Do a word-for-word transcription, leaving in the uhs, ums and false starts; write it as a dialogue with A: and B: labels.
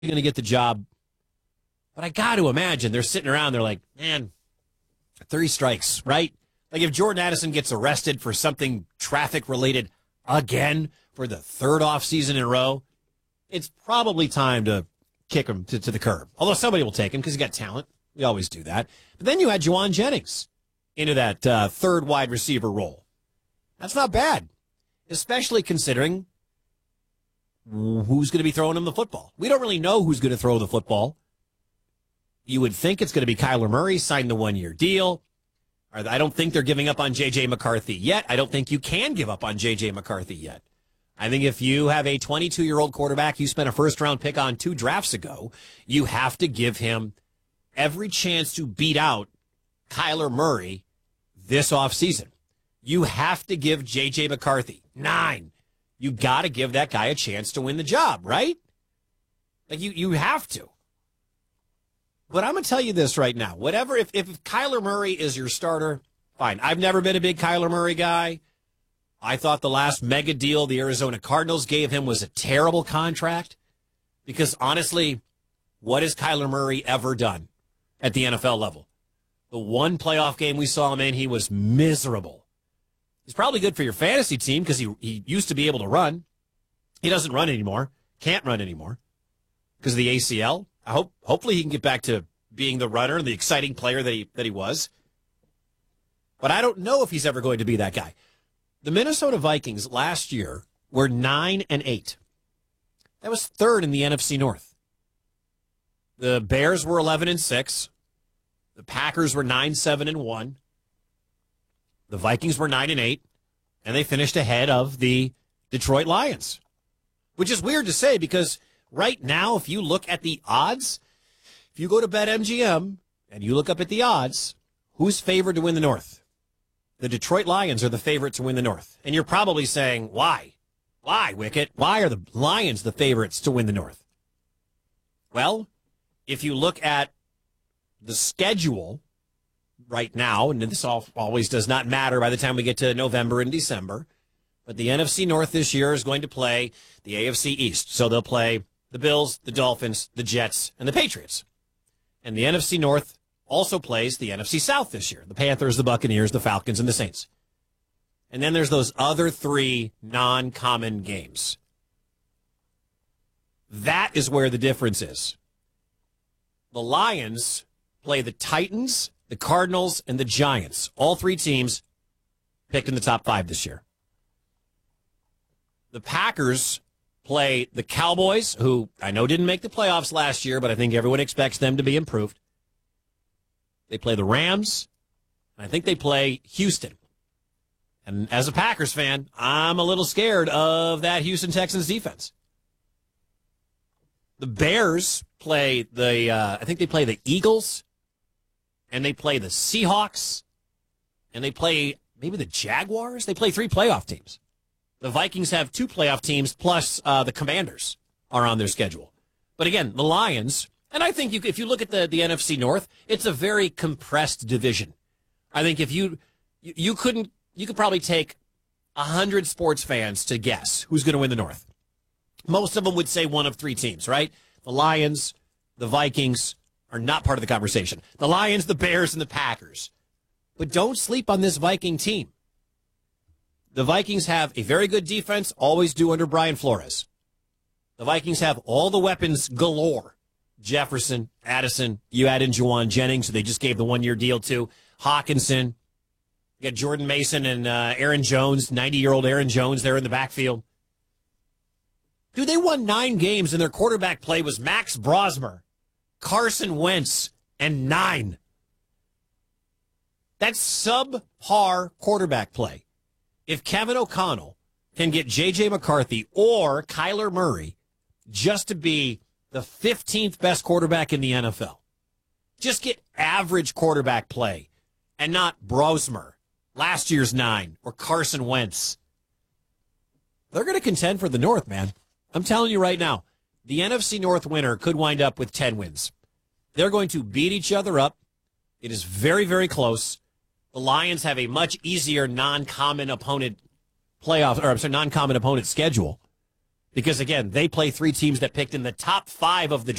A: going to get the job. But I got to imagine they're sitting around. They're like, man, three strikes, right? Like if Jordan Addison gets arrested for something traffic related again for the third off season in a row, it's probably time to kick him to, to the curb. Although somebody will take him because he's got talent. We always do that. But then you had Juwan Jennings into that uh, third wide receiver role. That's not bad, especially considering who's going to be throwing him the football. We don't really know who's going to throw the football. You would think it's going to be Kyler Murray, signed the one-year deal. I don't think they're giving up on J J. McCarthy yet. I don't think you can give up on J J. McCarthy yet. I think if you have a twenty-two-year-old quarterback you spent a first-round pick on two drafts ago, you have to give him every chance to beat out Kyler Murray this offseason. You have to give J J. McCarthy nine. You got to give that guy a chance to win the job, right? Like, you, you have to. But I'm going to tell you this right now. Whatever, if, if Kyler Murray is your starter, fine. I've never been a big Kyler Murray guy. I thought the last mega deal the Arizona Cardinals gave him was a terrible contract because, honestly, what has Kyler Murray ever done at the N F L level? The one playoff game we saw him in, he was miserable. He's probably good for your fantasy team because he, he used to be able to run. He doesn't run anymore, can't run anymore because of the A C L. I hope, hopefully he can get back to being the runner and the exciting player that he, that he was. But I don't know if he's ever going to be that guy. The Minnesota Vikings last year were nine and eight. That was third in the N F C North. The Bears were eleven and six. The Packers were nine seven and one. The Vikings were nine and eight, and they finished ahead of the Detroit Lions, which is weird to say because right now, if you look at the odds, if you go to BetMGM and you look up at the odds, who's favored to win the North? The Detroit Lions are the favorite to win the North. And you're probably saying, why? Why, Wicket? Why are the Lions the favorites to win the North? Well, if you look at the schedule right now, and this all, always does not matter by the time we get to November and December, but the N F C North this year is going to play the A F C East. So they'll play the Bills, the Dolphins, the Jets, and the Patriots. And the N F C North also plays the N F C South this year. The Panthers, the Buccaneers, the Falcons, and the Saints. And then there's those other three non-common games. That is where the difference is. The Lions play the Titans, the Cardinals, and the Giants. All three teams picked in the top five this year. The Packers play the Cowboys, who I know didn't make the playoffs last year, but I think everyone expects them to be improved. They play the Rams. I think they play Houston. And as a Packers fan, I'm a little scared of that Houston Texans defense. The Bears play the, uh, I think they play the Eagles, and they play the Seahawks, and they play maybe the Jaguars. They play three playoff teams. The Vikings have two playoff teams, plus uh, the Commanders are on their schedule. But again, the Lions, and I think you, if you look at the, the N F C North, it's a very compressed division. I think if you, you, you couldn't, you could probably take one hundred sports fans to guess who's going to win the North. Most of them would say one of three teams, right? The Lions, the Vikings are not part of the conversation. The Lions, the Bears, and the Packers. But don't sleep on this Viking team. The Vikings have a very good defense, always do under Brian Flores. The Vikings have all the weapons galore. Jefferson, Addison, you add in Juwan Jennings, who they just gave the one-year deal to. Hawkinson. You got Jordan Mason and uh, Aaron Jones, ninety-year-old Aaron Jones there in the backfield. Dude, they won nine games, and their quarterback play was Max Brosmer, Carson Wentz, and nine. That's subpar quarterback play. If Kevin O'Connell can get J J. McCarthy or Kyler Murray just to be the fifteenth best quarterback in the N F L, just get average quarterback play and not Brosmer, last year's nine, or Carson Wentz, they're going to contend for the North, man. I'm telling you right now, the N F C North winner could wind up with ten wins. They're going to beat each other up. It is very, very close. The Lions have a much easier non-common opponent playoff, or I'm sorry, non-common opponent schedule. Because, again, they play three teams that picked in the top five of the